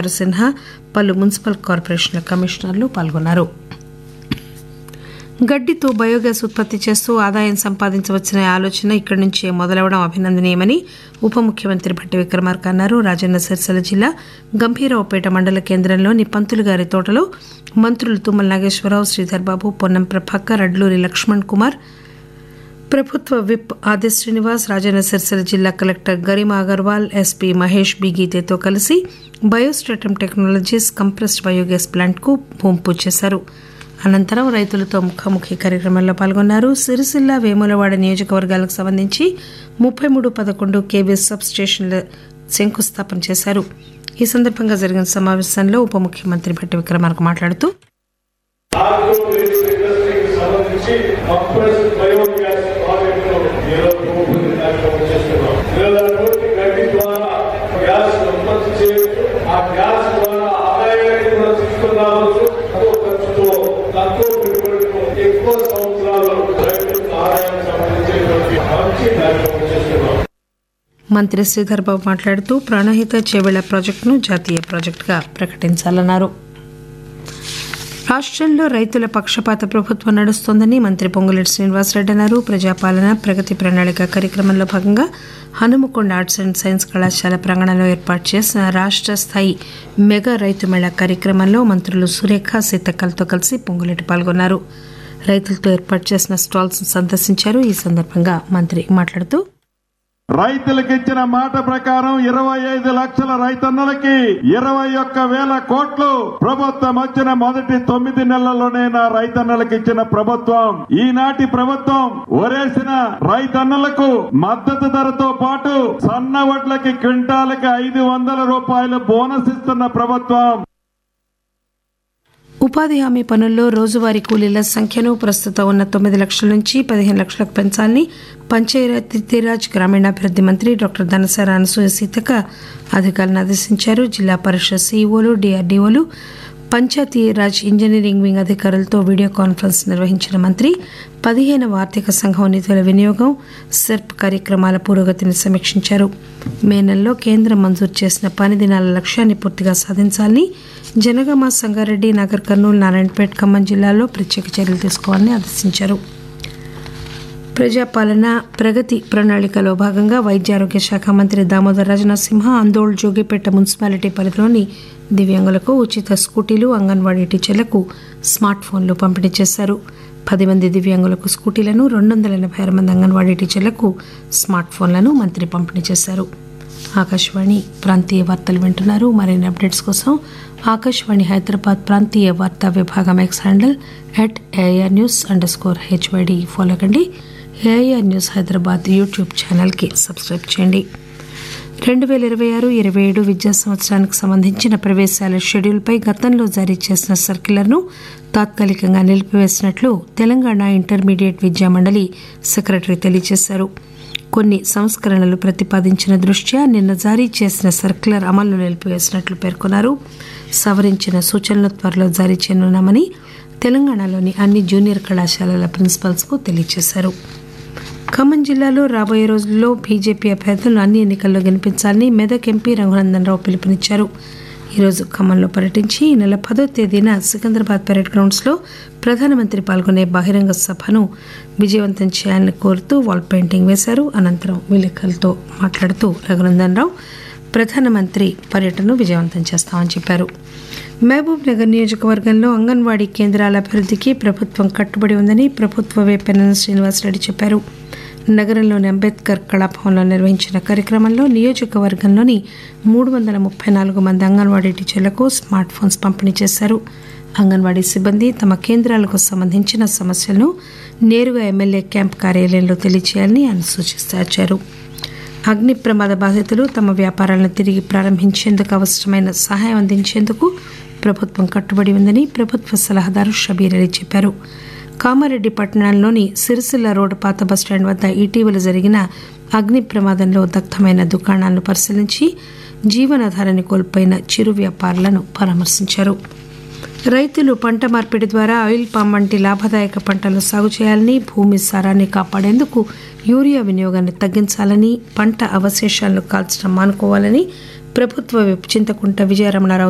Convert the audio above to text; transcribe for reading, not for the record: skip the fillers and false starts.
చారు సిన్హా, పలు మున్సిపల్ కార్పొరేషన్ల కమిషనర్లు పాల్గొన్నారు. గడ్డితో బయోగ్యాస్ ఉత్పత్తి చేస్తూ ఆదాయం సంపాదించవచ్చనే ఆలోచన ఇక్కడి నుంచే మొదలవడం అభినందనీయమని ఉప ముఖ్యమంత్రి భట్టి విక్రమార్క అన్నారు. రాజన్న సిరిసిల్ల జిల్లా గంభీరావుపేట మండల కేంద్రంలోని పంతులుగారి తోటలో మంత్రులు తుమ్మల నాగేశ్వరరావు, శ్రీధర్ బాబు, పొన్నం ప్రభాకర్, అడ్లూరి లక్ష్మణ్ కుమార్, ప్రభుత్వ విప్ ఆది శ్రీనివాస్, రాజన్న సిరిసిల్ల జిల్లా collector Garima Agarwal, SP Mahesh B గీతేతో కలిసి బయోస్ట్రాటమ్ టెక్నాలజీస్ కంప్రెస్డ్ బయోగ్యాస్ ప్లాంట్కు భూమి పూజ చేశారు. అనంతరం రైతులతో ముఖాముఖి కార్యక్రమంలో పాల్గొన్నారు. సిరిసిల్ల, వేములవాడ నియోజకవర్గాలకు సంబంధించి 3311 kV సబ్ స్టేషన్ల శంకుస్థాపన చేశారు. ఈ సందర్భంగా జరిగిన సమావేశంలో ఉప ముఖ్యమంత్రి భట్టి విక్రమార్క మాట్లాడుతూ మంత్రి శ్రీధర్ బాబు మాట్లాడుతూ ప్రాణహిత చేవెళ్ల ప్రాజెక్టును జాతీయ ప్రాజెక్టుగా ప్రకటించాలన్నారు. రాష్ట్రంలో రైతుల పక్షపాత ప్రభుత్వం నడుస్తోందని మంత్రి పొంగులేటి శ్రీనివాసరెడ్డి అన్నారు. ప్రజాపాలన ప్రగతి ప్రణాళిక కార్యక్రమంలో భాగంగా హనుమకొండ ఆర్ట్స్ అండ్ సైన్స్ కళాశాల ప్రాంగణంలో ఏర్పాటు చేసిన రాష్ట్ర స్థాయి మెగా రైతు మేళా కార్యక్రమంలో మంత్రులు సురేఖ, సీతక్కలతో కలిసి పొంగులేటి పాల్గొన్నారు. రైతులతో ఏర్పాటు చేసిన స్టాల్స్ సందర్శించారు. ఈ సందర్భంగా మంత్రి మాట్లాడుతూ రైతులకు ఇచ్చిన మాట ప్రకారం 25 లక్షల రైతన్నలకి 21,000 కోట్లు ప్రభుత్వం వచ్చిన మొదటి 9 నెలల్లోనే నా రైతన్నలకు ఇచ్చిన ప్రభుత్వం. ఈనాటి ప్రభుత్వం ఒరేసిన రైతన్నలకు మద్దతు ధరతో పాటు సన్న వడ్లకి క్వింటాలకి 500 రూపాయల బోనస్ ఇస్తున్న ప్రభుత్వం. ఉపాధి హామీ పనుల్లో రోజువారీ కూలీల సంఖ్యను ప్రస్తుతం ఉన్న 9 లక్షల నుంచి 15 లక్షలకు పెంచాలని పంచాయతీరాజ్ గ్రామీణాభివృద్ది మంత్రి డాక్టర్ ధనసరి అనసూయ సీతక్క అధికారులను ఆదేశించారు. జిల్లా పరిషత్ సీఈఓలు, డిఆర్డీఓలు, పంచాయతీరాజ్ ఇంజనీరింగ్ వింగ్ అధికారులతో వీడియో కాన్ఫరెన్స్ నిర్వహించిన మంత్రి 15వ ఆర్థిక సంఘం నిధుల వినియోగం, సెర్ప్ కార్యక్రమాల పురోగతిని సమీక్షించారు. మే నెలలో కేంద్రం మంజూరు చేసిన పని దినాల లక్ష్యాన్ని పూర్తిగా సాధించాలని జనగామ, సంగారెడ్డి, నగర్ కర్నూలు, నారాయణపేట, ఖమ్మం జిల్లాల్లో ప్రత్యేక చర్యలు తీసుకోవాలని ఆదేశించారు. ప్రజాపాలన ప్రగతి ప్రణాళికలో భాగంగా వైద్య ఆరోగ్య శాఖ మంత్రి దామోదర్ రాజనరసింహ అందోళ్, జోగిపేట మున్సిపాలిటీ పరిధిలోని దివ్యాంగులకు ఉచిత స్కూటీలు, అంగన్వాడీ టీచర్లకు స్మార్ట్ ఫోన్లు పంపిణీ చేశారు. 10 మంది దివ్యాంగులకు స్కూటీలను, 286 మంది అంగన్వాడీ టీచర్లకు స్మార్ట్ ఫోన్లను మంత్రి పంపిణీ చేశారు. ఆకాశవాణి ప్రాంతీయ వార్తలు వింటున్నారు. మరిన్ని అప్డేట్స్ కోసం ఆకాశవాణి హైదరాబాద్ ప్రాంతీయ వార్తా విభాగం ఎక్స్ హ్యాండిల్ @AIRnews_HYD ఫాలో కండి. ఏఐఆర్ న్యూస్ హైదరాబాద్ యూట్యూబ్ ఛానల్కి సబ్స్క్రైబ్ చేయండి. 2026-27 విద్యా సంవత్సరానికి సంబంధించిన ప్రవేశాల షెడ్యూల్పై గతంలో జారీ చేసిన సర్క్యులర్ను తాత్కాలికంగా నిలిపివేసినట్లు తెలంగాణ ఇంటర్మీడియట్ విద్యా మండలి సెక్రటరీ తెలియజేశారు. కొన్ని సంస్కరణలు ప్రతిపాదించిన దృష్ట్యా నిన్న జారీ చేసిన సర్క్యులర్ అమలు నిలిపివేసినట్లు పేర్కొన్నారు. సవరించిన సూచనలు త్వరలో జారీ చేయనున్నామని తెలంగాణలోని అన్ని జూనియర్ కళాశాలల ప్రిన్సిపల్స్కు తెలియజేశారు. ఖమ్మం జిల్లాలో రాబోయే రోజుల్లో బీజేపీ అభ్యర్థులను అన్ని ఎన్నికల్లో గెలిపించాలని మెదక్ ఎంపీ రఘునందన్ రావు పిలుపునిచ్చారు. ఈరోజు ఖమ్మంలో పర్యటించి ఈ నెల 10వ తేదీన సికింద్రాబాద్ పరేడ్ గ్రౌండ్స్లో ప్రధానమంత్రి పాల్గొనే బహిరంగ సభను విజయవంతం చేయాలని కోరుతూ వాల్ పెయింటింగ్ వేశారు. అనంతరం విలేకరులతో మాట్లాడుతూ రఘునందన్ రావు ప్రధానమంత్రి పర్యటనను విజయవంతం చేస్తామని చెప్పారు. మహబూబ్ నగర్ నియోజకవర్గంలో అంగన్వాడీ కేంద్రాల అభివృద్ధికి ప్రభుత్వం కట్టుబడి ఉందని ప్రభుత్వ వేపెన్న శ్రీనివాసరెడ్డి చెప్పారు. నగరంలోని అంబేద్కర్ కళాభవన్లో నిర్వహించిన కార్యక్రమంలో నియోజకవర్గంలోని 334 మంది అంగన్వాడీ టీచర్లకు స్మార్ట్ ఫోన్స్ పంపిణీ చేశారు. అంగన్వాడీ సిబ్బంది తమ కేంద్రాలకు సంబంధించిన సమస్యలను నేరుగా ఎమ్మెల్యే క్యాంప్ కార్యాలయంలో తెలియజేయాలని ఆయన సూచించారు. అగ్ని ప్రమాద బాధితులు తమ వ్యాపారాలను తిరిగి ప్రారంభించేందుకు అవసరమైన సహాయం అందించేందుకు ప్రభుత్వం కట్టుబడి ఉందని ప్రభుత్వ సలహాదారు షబీర్ అలీ చెప్పారు. కామారెడ్డి పట్టణంలోని సిరిసిల్ల రోడ్డు పాత బస్టాండ్ వద్ద ఇటీవల జరిగిన అగ్ని ప్రమాదంలో దగ్ధమైన దుకాణాలను పరిశీలించి జీవనాధారాన్ని కోల్పోయిన చిరు వ్యాపారులను పరామర్శించారు. రైతులు పంట మార్పిడి ద్వారా ఆయిల్ పామ్ వంటి లాభదాయక పంటలు సాగు చేయాలని, భూమి సారాన్ని కాపాడేందుకు యూరియా వినియోగాన్ని తగ్గించాలని, పంట అవశేషాలను కాల్చడం మానుకోవాలని ప్రభుత్వ విప్ చింతకుంట విజయరమణారావు